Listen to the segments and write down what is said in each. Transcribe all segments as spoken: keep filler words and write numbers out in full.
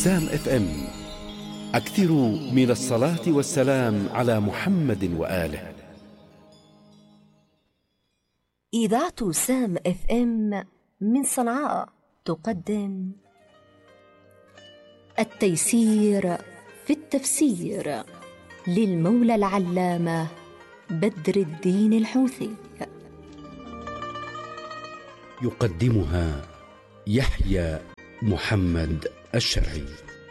سام اف ام. أكثروا من الصلاة والسلام على محمد وآله. إذاعة سام اف ام من صنعاء تقدم التيسير في التفسير للمولى العلامة بدر الدين الحوثي. يقدمها يحيى محمد الشرعي.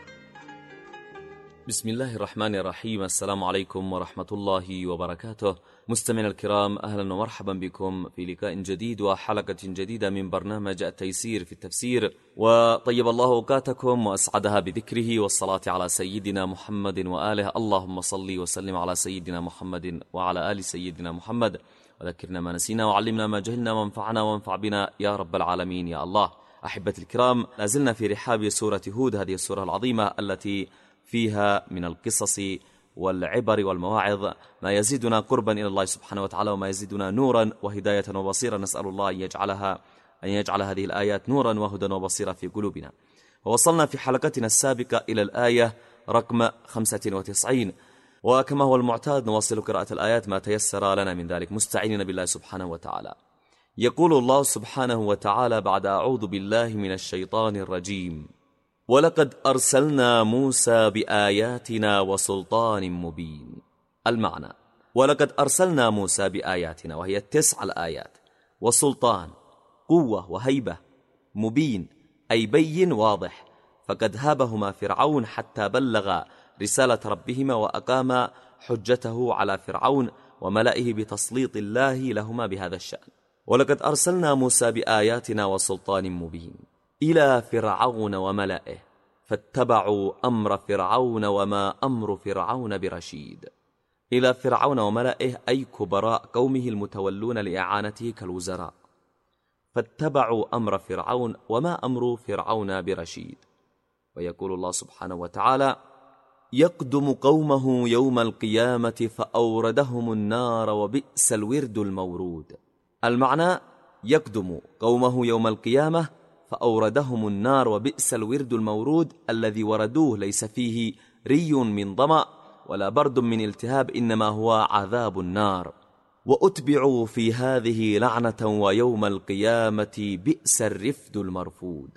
بسم الله الرحمن الرحيم. السلام عليكم ورحمة الله وبركاته. مستمعينا الكرام، أهلا ومرحبا بكم في لقاء جديد وحلقة جديدة من برنامج التيسير في التفسير، وطيب الله أوقاتكم وأسعدها بذكره والصلاة على سيدنا محمد وآله. اللهم صل وسلم على سيدنا محمد وعلى آل سيدنا محمد، وذكرنا ما نسينا وعلمنا ما جهلنا وانفعنا وانفع بنا يا رب العالمين يا الله. أحبتي الكرام، لازلنا في رحاب سورة هود، هذه السورة العظيمة التي فيها من القصص والعبر والمواعظ ما يزيدنا قربا إلى الله سبحانه وتعالى، وما يزيدنا نورا وهداية وبصيرا. نسأل الله أن يجعلها أن يجعل هذه الآيات نورا وهدى وبصيرا في قلوبنا. ووصلنا في حلقتنا السابقة إلى الآية رقم خمسة وتسعين، وكما هو المعتاد نواصل قراءة الآيات ما تيسر لنا من ذلك مستعينين بالله سبحانه وتعالى. يقول الله سبحانه وتعالى بعد أعوذ بالله من الشيطان الرجيم: ولقد أرسلنا موسى بآياتنا وسلطان مبين. المعنى: ولقد أرسلنا موسى بآياتنا، وهي التسع الآيات، وسلطان قوة وهيبة، مبين أي بين واضح، فقد هابهما فرعون حتى بلغ رسالة ربهما وأقام حجته على فرعون وملئه بتسليط الله لهما بهذا الشأن. ولقد أرسلنا موسى بآياتنا وسلطان مبين إلى فرعون وملئه فاتبعوا أمر فرعون وما أمر فرعون برشيد. إلى فرعون وملئه أي كبراء قومه المتولون لإعانته كالوزراء. فاتبعوا أمر فرعون وما أمر فرعون برشيد. ويقول الله سبحانه وتعالى: يقدم قومه يوم القيامة فأوردهم النار وبئس الورد المورود. المعنى: يقدم قومه يوم القيامة فأوردهم النار وبئس الورد المورود. الذي وردوه ليس فيه ري من ظمأ ولا برد من التهاب، إنما هو عذاب النار. وأتبعوا في هذه لعنة ويوم القيامة بئس الرفد المرفود.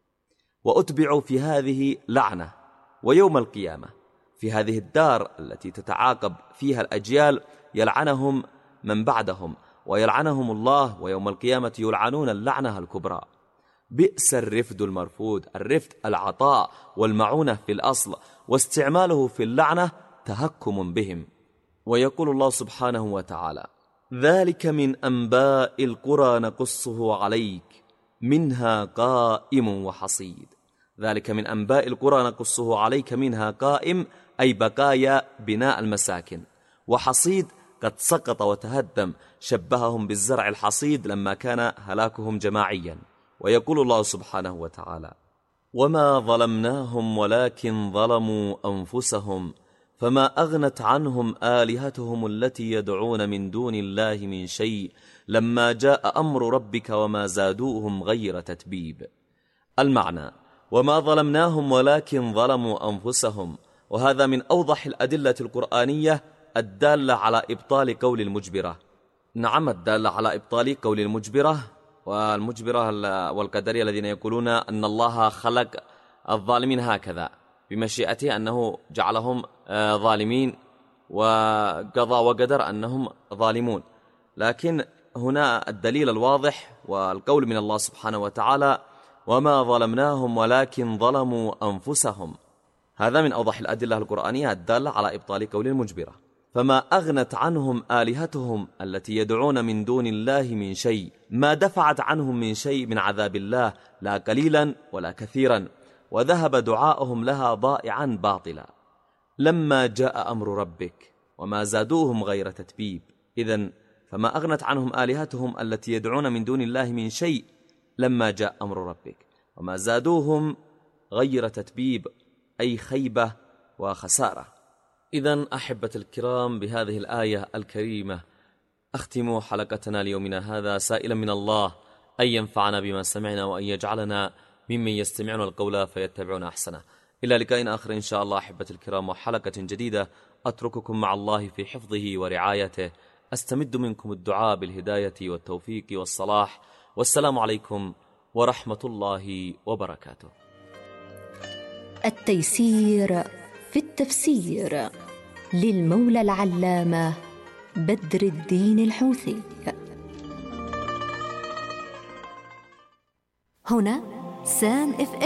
وأتبعوا في هذه لعنة ويوم القيامة، في هذه الدار التي تتعاقب فيها الأجيال يلعنهم من بعدهم ويلعنهم الله، ويوم القيامة يلعنون اللعنة الكبرى. بئس الرفد المرفود. الرفد العطاء والمعونة في الأصل، واستعماله في اللعنة تهكم بهم. ويقول الله سبحانه وتعالى: ذلك من أنباء القرى نقصه عليك منها قائم وحصيد. ذلك من أنباء القرى نقصه عليك منها قائم أي بقايا بناء المساكن، وحصيد قد سقط وتهدم، شبههم بالزرع الحصيد لما كان هلاكهم جماعيا. ويقول الله سبحانه وتعالى: وما ظلمناهم ولكن ظلموا أنفسهم فما أغنت عنهم آلهتهم التي يدعون من دون الله من شيء لما جاء أمر ربك وما زادوهم غير تتبيب. المعنى: وما ظلمناهم ولكن ظلموا أنفسهم. وهذا من أوضح الأدلة القرآنية الدالة على إبطال قول المجبرة. نعم، الدالة على إبطال قول المجبرة والمجبرة والقدرية الذين يقولون أن الله خلق الظالمين هكذا بمشيئته، أنه جعلهم ظالمين وقضى وقدر أنهم ظالمون. لكن هنا الدليل الواضح والقول من الله سبحانه وتعالى: وما ظلمناهم ولكن ظلموا أنفسهم. هذا من أوضح الأدلة القرآنية الدالة على إبطال قول المجبرة. فما أغنت عنهم آلهتهم التي يدعون من دون الله من شيء، ما دفعت عنهم من شيء من عذاب الله، لا قليلا ولا كثيرا، وذهب دعاؤهم لها ضائعا باطلا لما جاء أمر ربك وما زادوهم غير تتبيب. إذن فما أغنت عنهم آلهتهم التي يدعون من دون الله من شيء لما جاء أمر ربك وما زادوهم غير تتبيب أي خيبة وخسارة. إذن أحبة الكرام، بهذه الآية الكريمة أختم حلقتنا ليومنا هذا سائلا من الله أن ينفعنا بما سمعنا وأن يجعلنا ممن يستمعون القول فيتبعون أحسنه. إلى لقاء آخر إن شاء الله أحبة الكرام، وحلقة جديدة أترككم مع الله في حفظه ورعايته، أستمد منكم الدعاء بالهداية والتوفيق والصلاح، والسلام عليكم ورحمة الله وبركاته. التيسير في التفسير للمولى العلامة بدر الدين الحوثي. هنا سام اف